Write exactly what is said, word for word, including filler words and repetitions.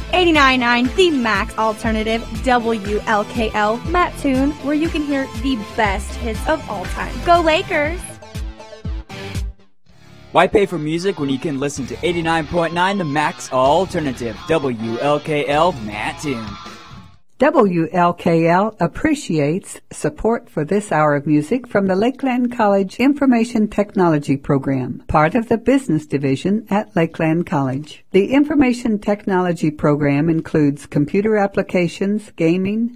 eighty-nine point nine The Max Alternative, W L K L, Mattoon, where you can hear the best hits of all time. Go Lakers! Why pay for music when you can listen to eighty-nine point nine The Max Alternative, W L K L, Mattoon. W L K L appreciates support for this hour of music from the Lakeland College Information Technology Program, part of the Business Division at Lakeland College. The Information Technology Program includes computer applications, gaming,